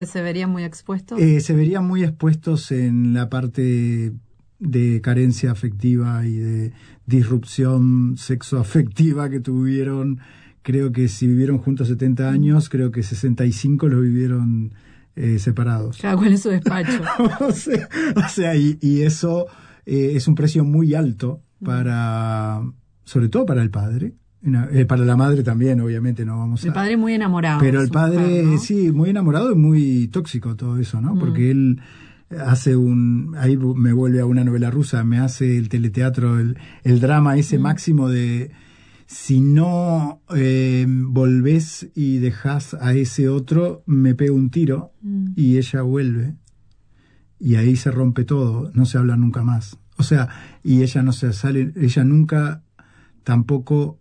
¿Se verían muy expuestos? Se verían muy expuestos en la parte de carencia afectiva y de disrupción sexoafectiva que tuvieron. Creo que si vivieron juntos 70 años, creo que 65 los vivieron separados. Cada cual en su despacho. o sea, y eso es un precio muy alto sobre todo para el padre. Para la madre también, obviamente, no vamos a... El padre muy enamorado. Pero el padre, mujer, ¿no? Sí, muy enamorado y muy tóxico todo eso, ¿no? Porque él hace ahí me vuelve a una novela rusa, me hace el teleteatro, el drama ese máximo de si no volvés y dejás a ese otro, me pego un tiro y ella vuelve. Y ahí se rompe todo, no se habla nunca más. O sea, y ella no se sale, ella nunca tampoco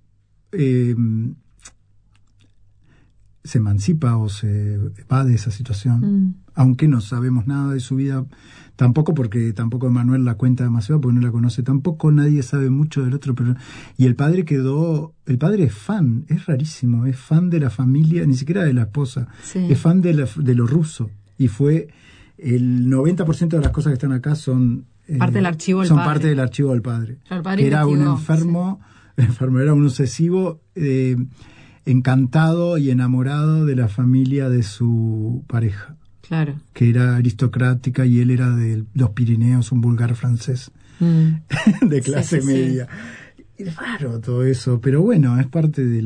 se emancipa o se va de esa situación, aunque no sabemos nada de su vida, porque tampoco Emanuel la cuenta demasiado, porque no la conoce tampoco, nadie sabe mucho del otro, y el padre es fan, es rarísimo, es fan de la familia, ni siquiera de la esposa, sí. Es fan de lo ruso, y fue el 90% de las cosas que están acá son parte del archivo del padre. Parte del archivo del padre, que era un enfermo, sí. Era un obsesivo, encantado y enamorado de la familia de su pareja. Claro. Que era aristocrática y él era de los Pirineos, un vulgar francés de clase media. Sí. Es raro todo eso, pero bueno, es parte de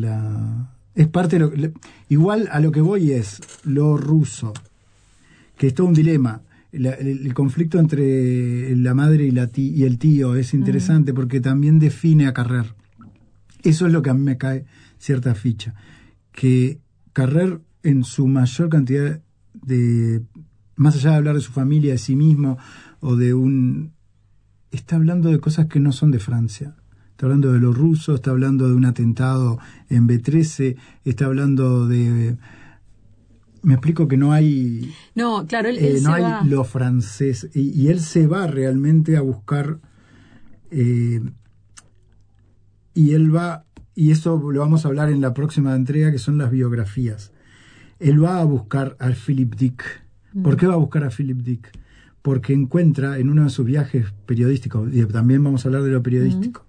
igual a lo que voy es lo ruso, que es todo un dilema. El conflicto entre la madre y el tío es interesante porque también define a Carrer. Eso es lo que a mí me cae cierta ficha. Que Carrer, en su mayor cantidad más allá de hablar de su familia, de sí mismo, o está hablando de cosas que no son de Francia. Está hablando de lo ruso, está hablando de un atentado en B13, está hablando de... Me explico que no hay... No, claro, él no hay lo francés. Y él se va realmente a buscar... y él va... Y eso lo vamos a hablar en la próxima entrega, que son las biografías. Él va a buscar a Philip Dick. ¿Por qué va a buscar a Philip Dick? Porque encuentra en uno de sus viajes periodísticos, y también vamos a hablar de lo periodístico,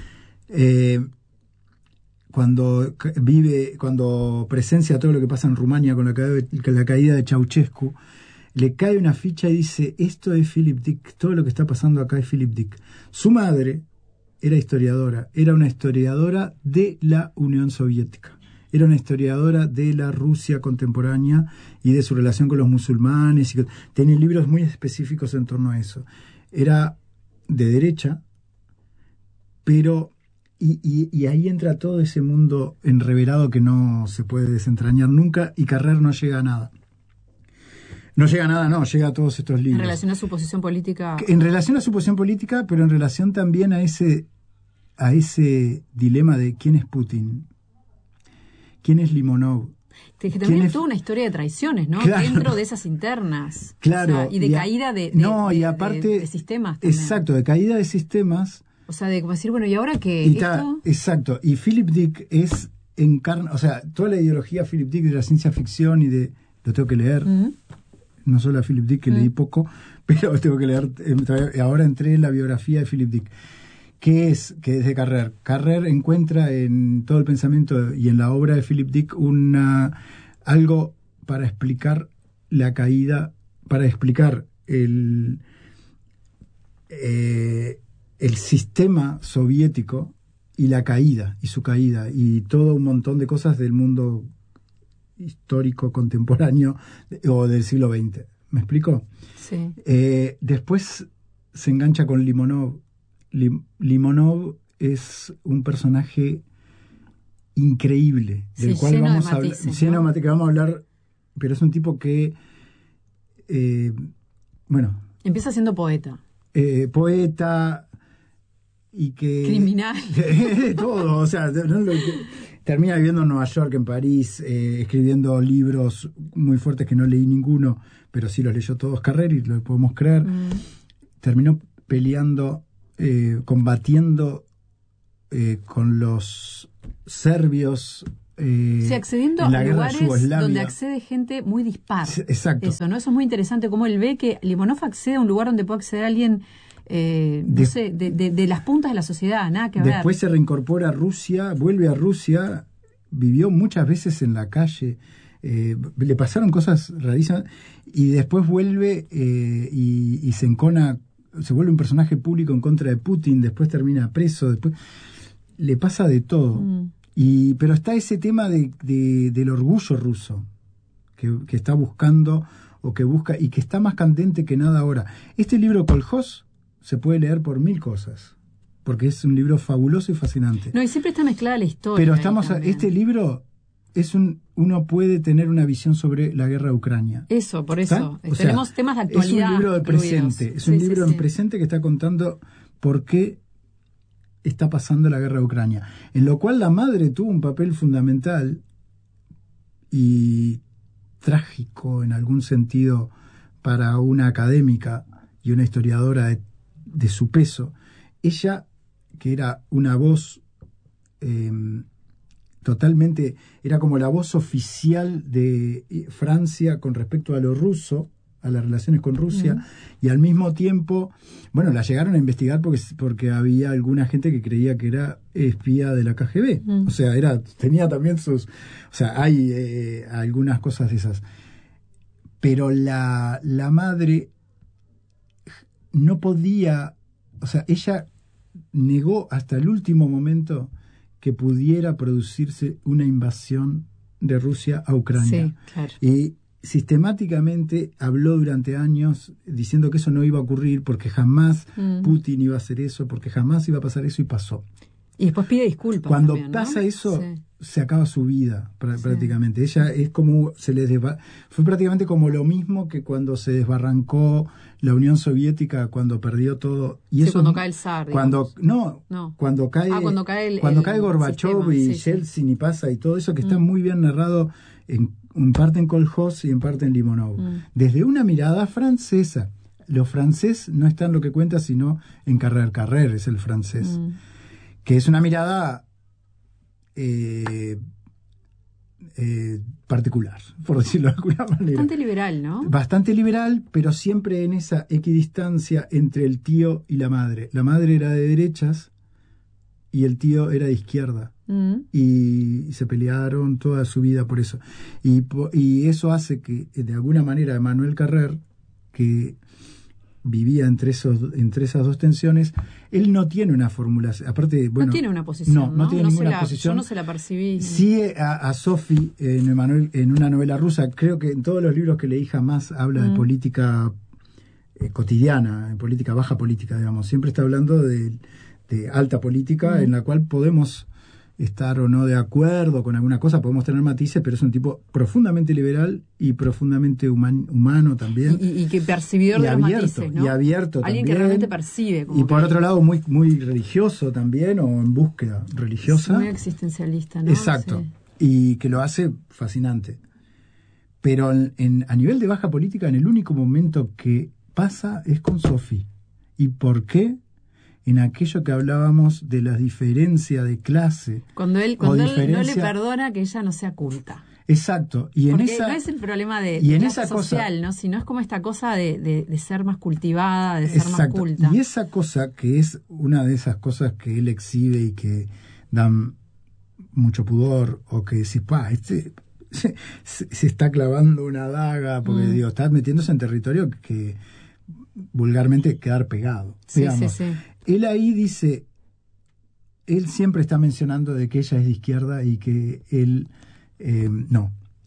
cuando presencia todo lo que pasa en Rumania con la caída de Ceausescu, le cae una ficha y dice, esto es Philip Dick, todo lo que está pasando acá es Philip Dick. Su madre era historiadora, era una historiadora de la Unión Soviética. Era una historiadora de la Rusia contemporánea y de su relación con los musulmanes. Tiene libros muy específicos en torno a eso. Era de derecha, pero... Y ahí entra todo ese mundo enreverado que no se puede desentrañar nunca, y Carrer no llega a nada. No llega a nada, no, llega a todos estos libros. En relación a su posición política. En relación a su posición política, pero en relación también a ese dilema de quién es Putin. ¿Quién es Limonov? Que también es toda una historia de traiciones, ¿no? Claro, dentro de esas internas. Claro. O sea, y de caída de sistemas también. Exacto, de caída de sistemas. O sea, de decir, bueno, ¿y ahora qué? Exacto. Y Philip Dick o sea, toda la ideología Philip Dick de la ciencia ficción y de... Lo tengo que leer. No solo a Philip Dick, que leí poco, pero tengo que leer... Ahora entré en la biografía de Philip Dick. Que es de Carrer. Carrer encuentra en todo el pensamiento y en la obra de Philip Dick algo para explicar la caída, para explicar el sistema soviético y la caída, y su caída, y todo un montón de cosas del mundo histórico contemporáneo o del siglo XX. ¿Me explico? Sí. Después se engancha con Limonov. Limonov es un personaje increíble, del cual vamos a hablar, que vamos a hablar, pero es un tipo que, empieza siendo poeta. Poeta y que... Criminal. Todo, o sea, termina viviendo en Nueva York, en París, escribiendo libros muy fuertes que no leí ninguno, pero sí los leyó todos Carrer y lo podemos creer. Terminó peleando... combatiendo con los serbios accediendo a lugares donde accede gente muy dispar. Exacto. Eso es muy interesante, como él ve que Limonov accede a un lugar donde puede acceder a alguien, de las puntas de la sociedad, nada que ver. Después se reincorpora a Rusia, vuelve a Rusia, vivió muchas veces en la calle, le pasaron cosas rarísimas, y después vuelve y se encona, se vuelve un personaje público en contra de Putin, después termina preso, después le pasa de todo. Pero está ese tema del orgullo ruso que está buscando o que busca y que está más candente que nada ahora. Este libro Kolkhoz se puede leer por 1000 cosas, porque es un libro fabuloso y fascinante. No, y siempre está mezclada la historia. Pero este libro uno puede tener una visión sobre la guerra de Ucrania. Eso, por eso. Tenemos temas de actualidad. Es un libro de presente, es un libro en presente que está contando por qué está pasando la guerra de Ucrania, en lo cual la madre tuvo un papel fundamental y trágico en algún sentido para una académica y una historiadora de su peso. Ella, que era una voz totalmente, era como la voz oficial de Francia con respecto a lo ruso, a las relaciones con Rusia, y al mismo tiempo, la llegaron a investigar porque había alguna gente que creía que era espía de la KGB. O sea, tenía también hay algunas cosas de esas. Pero la madre no podía, ella negó hasta el último momento que pudiera producirse una invasión de Rusia a Ucrania. Sí, claro. Y sistemáticamente habló durante años diciendo que eso no iba a ocurrir porque jamás Putin iba a hacer eso, porque jamás iba a pasar eso, y pasó. Y después pide disculpas. Cuando también, ¿no? pasa eso, se acaba su vida prácticamente. Ella es como fue prácticamente como lo mismo que cuando se desbarrancó la Unión Soviética, cuando perdió todo. Y eso, cuando cae el zar. Cuando cae Gorbachov y Yeltsin y pasa y todo eso que está muy bien narrado en parte en Kolkhoz y en parte en Limonov. Desde una mirada francesa. Los franceses no están lo que cuenta, sino en Carrer es el francés. Que es una mirada particular, por decirlo de alguna manera. Bastante liberal, ¿no? Bastante liberal, pero siempre en esa equidistancia entre el tío y la madre. La madre era de derechas y el tío era de izquierda. Y se pelearon toda su vida por eso. Y eso hace que, de alguna manera, Emmanuel Carrère, que vivía entre esas dos tensiones, él no tiene una formulación. Aparte, no tiene una posición. No tiene ninguna posición. Yo no se la percibí. Sí, a Sophie en una novela rusa, creo que en todos los libros que leí jamás habla de política cotidiana, en política, baja política, digamos. Siempre está hablando de alta política, en la cual podemos estar o no de acuerdo con alguna cosa, podemos tener matices, pero es un tipo profundamente liberal y profundamente humano también. Y que percibidor de los matices, ¿no? Y abierto alguien también. Que realmente percibe. Y por otro lado, muy, muy religioso también, o en búsqueda religiosa. Muy existencialista, ¿no? Exacto. Sí. Y que lo hace fascinante. Pero a nivel de baja política, en el único momento que pasa es con Sophie. ¿Y por qué? En aquello que hablábamos de la diferencia de clase. Cuando él no le perdona que ella no sea culta. Exacto. Y porque no es el problema de clase social, ¿no? Sino es como esta cosa de ser más cultivada, de ser exacto. más culta. Y esa cosa, que es una de esas cosas que él exhibe y que dan mucho pudor, o que decís, se está clavando una daga, porque está metiéndose en territorio que vulgarmente quedar pegado. Sí. Él ahí dice, él siempre está mencionando de que ella es de izquierda y que él no.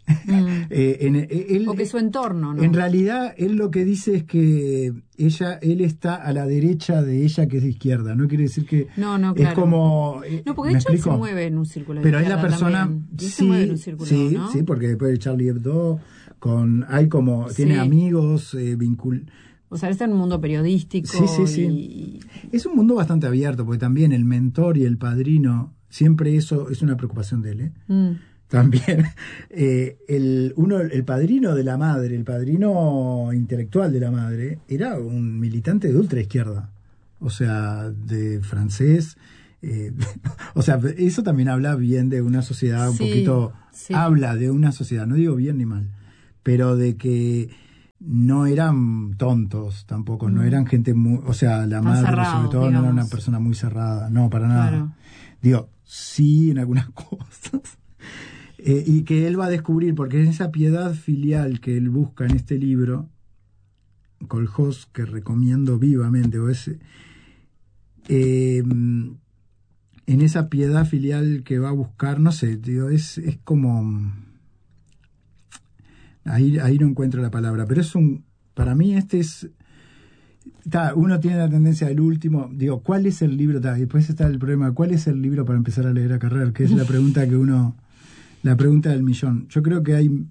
O que su entorno, ¿no? En realidad, él lo que dice es que él está a la derecha de ella, que es de izquierda. No quiere decir que claro. Es como... No, porque de hecho él se mueve en un círculo de pero es la persona... se mueve en un círculo, ¿no? Sí, porque después de Charlie Hebdo, tiene amigos, O sea, está en un mundo periodístico. Sí. Es un mundo bastante abierto, porque también el mentor y el padrino, siempre eso es una preocupación de él, También el padrino de la madre, el padrino intelectual de la madre, era un militante de ultraizquierda, o sea, de francés, O sea, eso también habla bien de una sociedad un poquito... Sí. Habla de una sociedad, no digo bien ni mal, pero de que no eran tontos tampoco, no eran gente muy... O sea, la madre cerrados, sobre todo digamos. no era una persona muy cerrada, no, para nada. Claro. Digo, sí en algunas cosas. Y que él va a descubrir, porque es esa piedad filial que él busca en este libro, Koljós, que recomiendo vivamente, en esa piedad filial que va a buscar, no sé, digo, es como... Ahí no encuentro la palabra, pero para mí este es... uno tiene la tendencia del último, digo, ¿cuál es el libro? Después está el problema, ¿cuál es el libro para empezar a leer a Carrer? Que es la pregunta la pregunta del millón. Yo creo que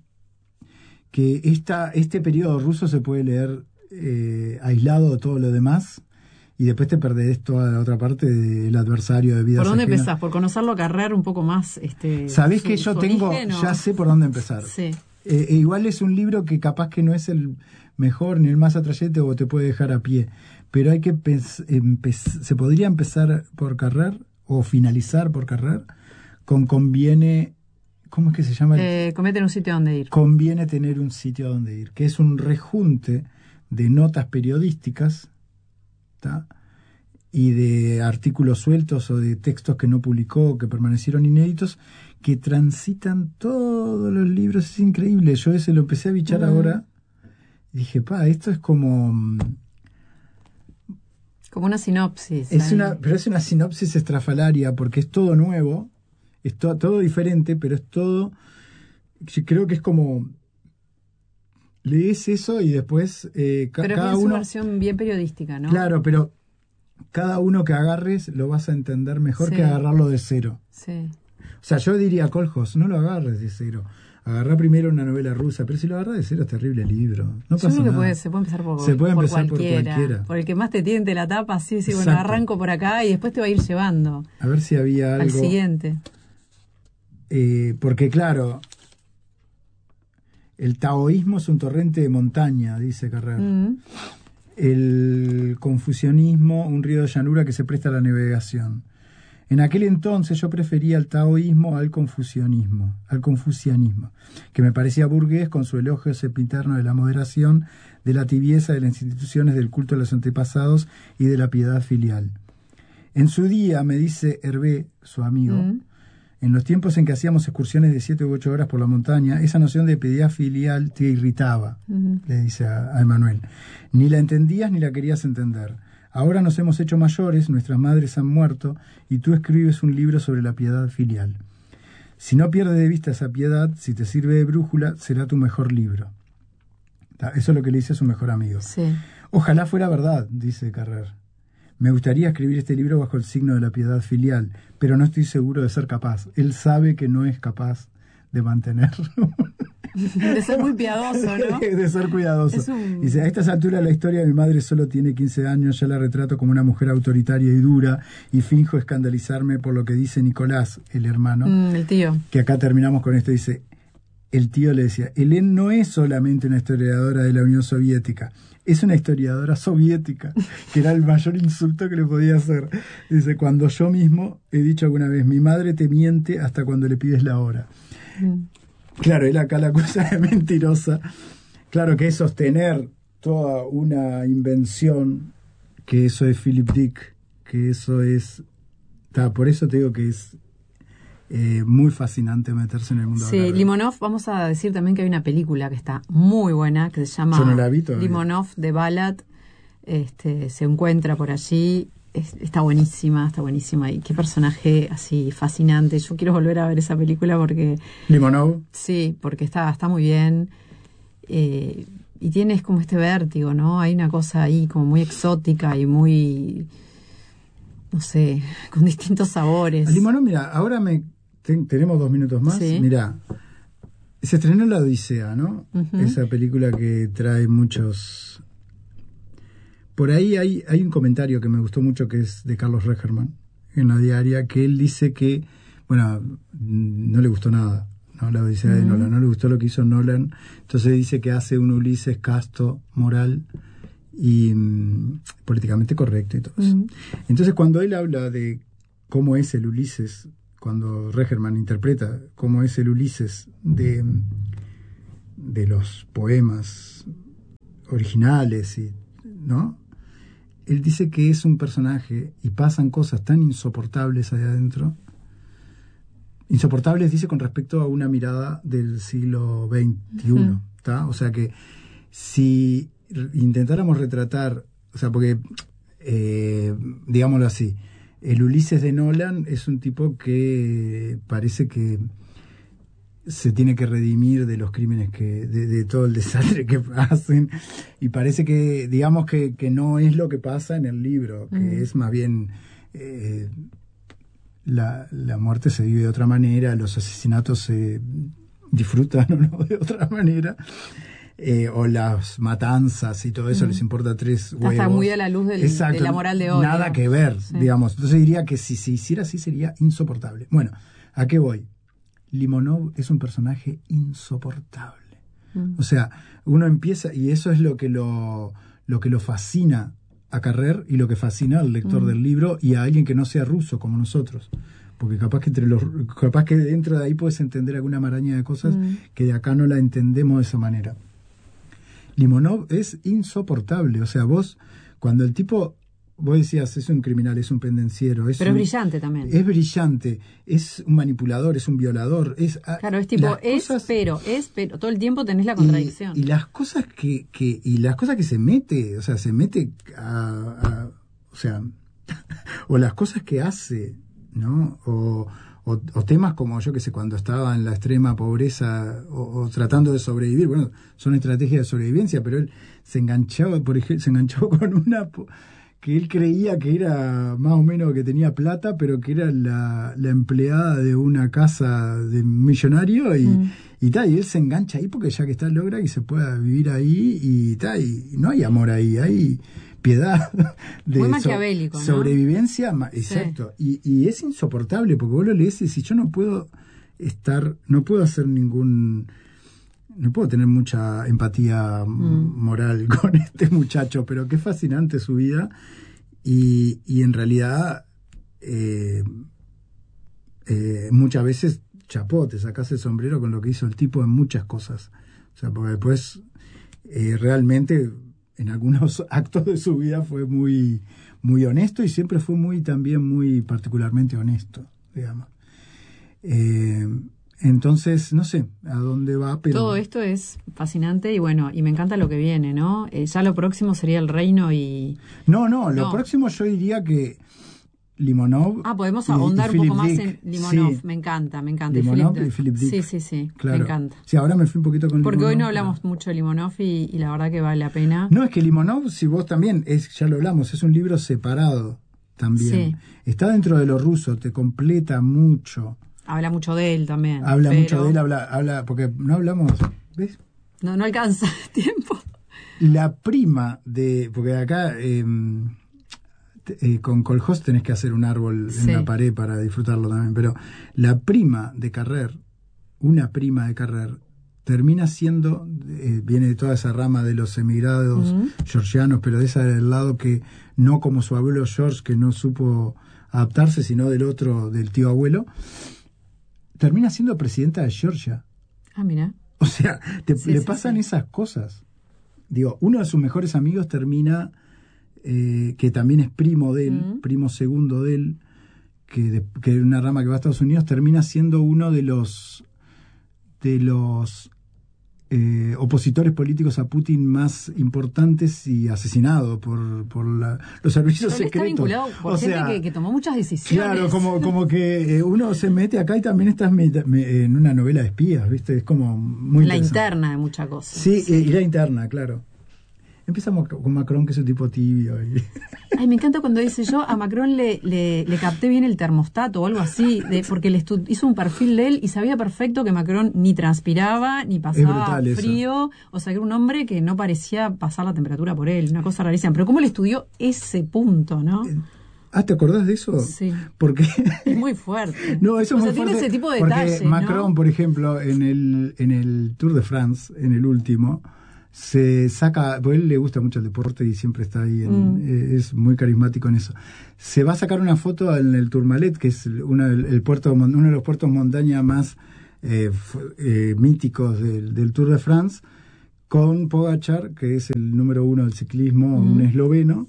este periodo ruso se puede leer aislado de todo lo demás, y después te perdés toda la otra parte del adversario de vidas ¿Por dónde ajenas. empezás? ¿Por conocerlo a Carrer un poco más? Sabés que yo ya sé por dónde empezar. Sí. Igual es un libro que capaz que no es el mejor ni el más atrayente o te puede dejar a pie, pero hay que se podría empezar por Carrer o finalizar por Carrer con Conviene. ¿Cómo es que se llama? Conviene un sitio donde ir. Conviene tener un sitio donde ir, que es un rejunte de notas periodísticas, ¿tá? Y de artículos sueltos o de textos que no publicó, que permanecieron inéditos, que transitan todos los libros. Es increíble. Yo ese lo empecé a bichar ahora y dije, esto es como una sinopsis. Pero es una sinopsis estrafalaria, porque es todo nuevo, es todo diferente, pero es todo... Yo creo que es como... Lees eso y después... pero cada es uno... una versión bien periodística, ¿no? Claro, pero cada uno que agarres lo vas a entender mejor que agarrarlo de cero. Sí. O sea, yo diría a Koljós, no lo agarres de cero. Agarrá primero una novela rusa, pero si lo agarrás de cero es terrible libro. No pasa nada. Se puede empezar por cualquiera. Por el que más te tiente la tapa, sí, bueno, Exacto. arranco por acá y después te va a ir llevando. A ver si había algo... Al siguiente. Porque claro, el taoísmo es un torrente de montaña, dice Carrer. El confucianismo, un río de llanura que se presta a la navegación. En aquel entonces yo prefería el taoísmo al confucianismo, que me parecía burgués con su elogio sempiterno de la moderación, de la tibieza de las instituciones del culto de los antepasados y de la piedad filial. En su día, me dice Hervé, su amigo, en los tiempos en que hacíamos excursiones de 7 u 8 horas por la montaña, esa noción de piedad filial te irritaba, le dice a Emanuel. Ni la entendías ni la querías entender. Ahora nos hemos hecho mayores, nuestras madres han muerto, y tú escribes un libro sobre la piedad filial. Si no pierdes de vista esa piedad, si te sirve de brújula, será tu mejor libro. Eso es lo que le dice a su mejor amigo. Sí. Ojalá fuera verdad, dice Carrer. Me gustaría escribir este libro bajo el signo de la piedad filial, pero no estoy seguro de ser capaz. Él sabe que no es capaz de mantenerlo. De ser muy piadoso, ¿no? De ser cuidadoso. Dice, a estas alturas de la historia mi madre solo tiene 15 años, ya la retrato como una mujer autoritaria y dura y finjo escandalizarme por lo que dice Nicolás, el hermano. El tío. Que acá terminamos con esto, dice, el tío le decía, Hélène no es solamente una historiadora de la Unión Soviética, es una historiadora soviética, que era el mayor insulto que le podía hacer. Dice, cuando yo mismo he dicho alguna vez, mi madre te miente hasta cuando le pides la hora. Claro, él acá la cosa es mentirosa. Claro que es sostener toda una invención, que eso es Philip Dick, que eso es... Por eso te digo que es muy fascinante meterse en el mundo de la red. Limonov, vamos a decir también que hay una película que está muy buena, que se llama Yo no la vi todavía. Limonov de Ballad. Se encuentra por allí. Está buenísima. Y qué personaje así fascinante. Yo quiero volver a ver esa película porque... ¿Limonov? Sí, porque está muy bien. Y tienes como este vértigo, ¿no? Hay una cosa ahí como muy exótica y muy... no sé, con distintos sabores. Limonov, mira, ahora tenemos 2 minutos más. Sí. Mira, se estrenó La Odisea, ¿no? Uh-huh. Esa película que trae muchos... Por ahí hay un comentario que me gustó mucho, que es de Carlos Regerman, en La Diaria, que él dice que, bueno, no le gustó nada, ¿no? La Odisea de Nolan, no le gustó lo que hizo Nolan, entonces dice que hace un Ulises casto, moral y políticamente correcto y todo eso. Entonces cuando él habla de cómo es el Ulises, cuando Regerman interpreta cómo es el Ulises de los poemas originales, ¿no? Él dice que es un personaje y pasan cosas tan insoportables ahí adentro. Insoportables, dice, con respecto a una mirada del siglo XXI, ¿tá? O sea que si intentáramos retratar, o sea, porque, digámoslo así, el Ulises de Nolan es un tipo que parece que se tiene que redimir de los crímenes de todo el desastre que hacen, y parece que, digamos que no es lo que pasa en el libro, que es más bien la muerte se vive de otra manera, los asesinatos se disfrutan o no de otra manera, o las matanzas y todo eso les importa tres huevos. Está muy a la luz de la moral de hoy. Nada que ver, digamos. Entonces diría que si se hiciera así sería insoportable. Bueno, ¿a qué voy? Limonov es un personaje insoportable. O sea, uno empieza, y eso es lo que lo fascina a Carrer y lo que fascina al lector del libro y a alguien que no sea ruso como nosotros. Porque capaz que dentro de ahí puedes entender alguna maraña de cosas que de acá no la entendemos de esa manera. Limonov es insoportable. O sea, vos, cuando el tipo, vos decías, es un criminal, es un pendenciero. Pero es brillante también. Es brillante, es un manipulador, es un violador. Claro, es tipo, pero, todo el tiempo tenés la contradicción. Y las cosas que se mete, o sea, o sea, o las cosas que hace, ¿no? O temas como, yo que sé, cuando estaba en la extrema pobreza o tratando de sobrevivir. Bueno, son estrategias de sobrevivencia, pero él se enganchó con una que él creía que era más o menos que tenía plata, pero que era la empleada de una casa de millonario y él se engancha ahí porque ya que está logra que se pueda vivir ahí y no hay amor ahí, hay piedad de muy maquiavélico, ¿no? Sobrevivencia, exacto, y es insoportable porque vos lo lees y si yo no puedo tener mucha empatía moral con este muchacho, pero qué fascinante su vida y en realidad muchas veces chapó, te sacás el sombrero con lo que hizo el tipo en muchas cosas, o sea, porque después realmente en algunos actos de su vida fue muy, muy honesto y siempre fue también muy particularmente honesto, digamos. Entonces, no sé a dónde va, pero... Todo esto es fascinante y bueno, y me encanta lo que viene, ¿no? Ya lo próximo sería El Reino y... No, lo próximo yo diría que Limonov... podemos ahondar un poco más en Limonov, sí. Me encanta. Limonov y Philip Dick. Sí, claro. Me encanta. Sí, ahora me fui un poquito con porque Limonov. Hoy no hablamos mucho de Limonov y la verdad que vale la pena. No, es que Limonov, si vos también, ya lo hablamos, es un libro separado también. Sí. Está dentro de lo ruso, te completa mucho. Habla mucho de él también. Mucho de él, habla porque no hablamos, ¿ves? No alcanza tiempo. La prima de, porque acá con Kolhoz tenés que hacer un árbol en la pared para disfrutarlo también, pero la prima de Carrer, termina siendo, viene de toda esa rama de los emigrados georgianos, pero de esa del lado que no como su abuelo George, que no supo adaptarse, sino del tío abuelo, termina siendo presidenta de Georgia. Mira. O sea, le pasan esas cosas. Digo, uno de sus mejores amigos termina, que también es primo de él, primo segundo de él, que es una rama que va a Estados Unidos, termina siendo uno de los opositores políticos a Putin más importantes y asesinado por los servicios secretos. Está vinculado por gente que tomó muchas decisiones. Claro, como que uno se mete acá y también estás en una novela de espías, ¿viste? Es como muy la interna de muchas cosas. Sí, y la interna, claro. Empezamos con Macron, que es un tipo tibio. Ay, me encanta cuando dice, yo a Macron le capté bien el termostato o algo así, porque hizo un perfil de él y sabía perfecto que Macron ni transpiraba, ni pasaba frío, o sea, que era un hombre que no parecía pasar la temperatura por él, una cosa rarísima. Pero cómo le estudió ese punto, ¿no? ¿te acordás de eso? Sí. Porque es muy fuerte. No, eso es muy tiene fuerte. Ese tipo de detalles, Macron, ¿no? por ejemplo, en el Tour de France, en el último, se saca, porque a él le gusta mucho el deporte y siempre está ahí, es muy carismático en eso. Se va a sacar una foto en el Tourmalet, que es uno de los puertos montaña más míticos del Tour de France, con Pogačar, que es el número 1 del ciclismo, un esloveno.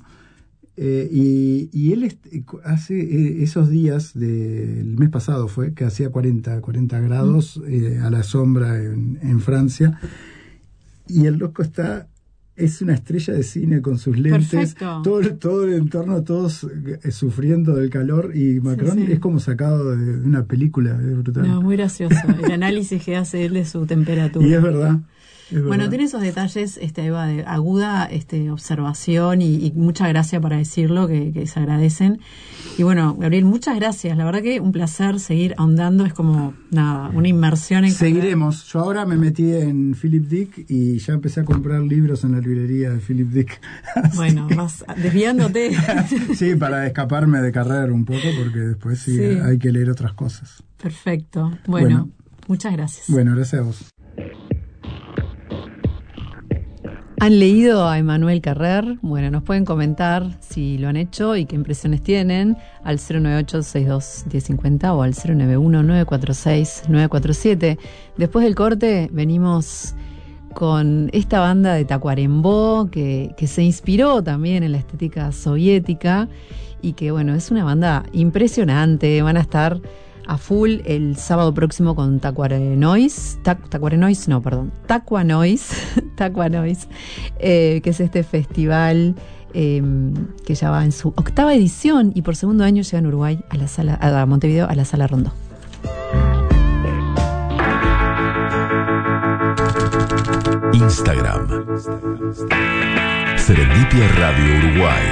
Y él hace esos días del mes pasado fue que hacía 40 grados a la sombra en Francia, y el loco es una estrella de cine con sus lentes. Perfecto. Todo el entorno, todos sufriendo del calor, y Macron es como sacado de una película, es brutal. No, muy gracioso el análisis que hace él de su temperatura. Y es verdad. Bueno, tiene esos detalles, Eva, de aguda observación y mucha gracia para decirlo, que se agradecen. Y bueno, Gabriel, muchas gracias. La verdad que un placer seguir ahondando. Es como, nada, una inmersión en... Seguiremos. Yo ahora me metí en Philip Dick y ya empecé a comprar libros en la librería de Philip Dick. Bueno, vas desviándote. Sí, para escaparme de Carrer un poco, porque después sí hay que leer otras cosas. Perfecto. Bueno, muchas gracias. Bueno, gracias a vos. ¿Han leído a Emmanuel Carrer? Bueno, nos pueden comentar si lo han hecho y qué impresiones tienen al 098-62-1050 o al 091-946-947. Después del corte venimos con esta banda de Tacuarembó que se inspiró también en la estética soviética y que, bueno, es una banda impresionante. Van a estar a full el sábado próximo con Tacuanois, que es este festival que ya va en su 8ª edición y por segundo año llega en Uruguay a Montevideo, a la Sala Rondó. Instagram Serendipia Radio Uruguay.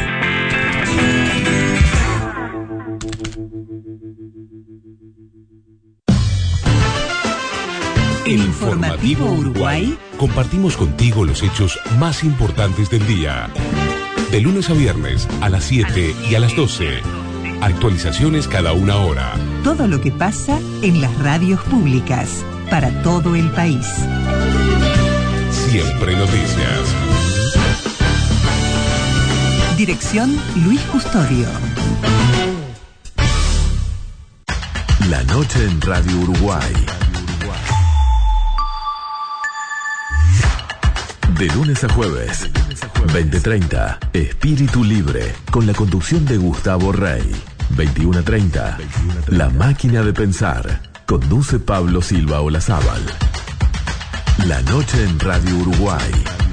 El Informativo Uruguay. Compartimos contigo los hechos más importantes del día. De lunes a viernes a las 7 y a las 12. Actualizaciones cada una hora. Todo lo que pasa en las radios públicas para todo el país. Siempre noticias. Dirección Luis Custodio. La noche en Radio Uruguay. De lunes a jueves, 20:30, Espíritu Libre, con la conducción de Gustavo Rey. 21:30, La Máquina de Pensar, conduce Pablo Silva Olazábal. La noche en Radio Uruguay.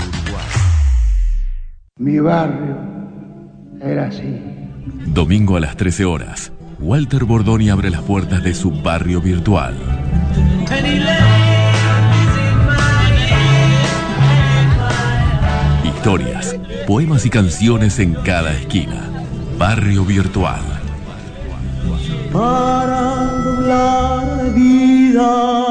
Mi barrio era así. Domingo a las 13 horas, Walter Bordoni abre las puertas de su barrio virtual. Historias, poemas y canciones en cada esquina. Barrio Virtual. Para doblar la vida.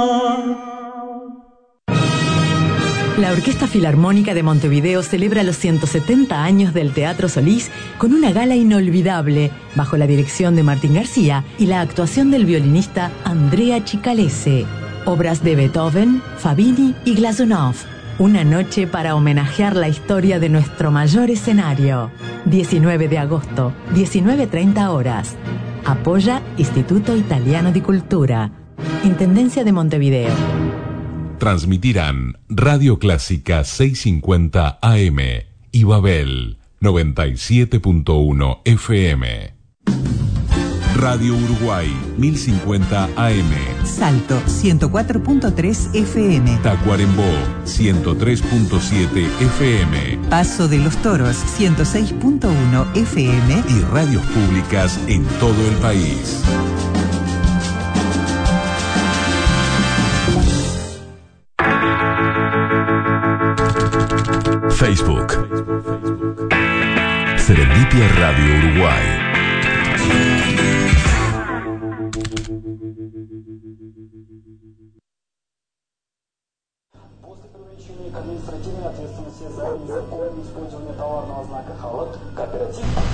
La Orquesta Filarmónica de Montevideo celebra los 170 años del Teatro Solís con una gala inolvidable, bajo la dirección de Martín García y la actuación del violinista Andrea Chicalese. Obras de Beethoven, Fabini y Glazunov. Una noche para homenajear la historia de nuestro mayor escenario. 19 de agosto, 19:30 horas. Apoya Instituto Italiano di Cultura. Intendencia de Montevideo. Transmitirán Radio Clásica 650 AM y Babel 97.1 FM. Radio Uruguay 1050 AM. Salto 104.3 FM. Tacuarembó 103.7 FM. Paso de los Toros 106.1 FM. Y radios públicas en todo el país. Facebook. Serendipia Radio Uruguay. Административной ответственности за незаконное использование товарного знака «Холод» кооператив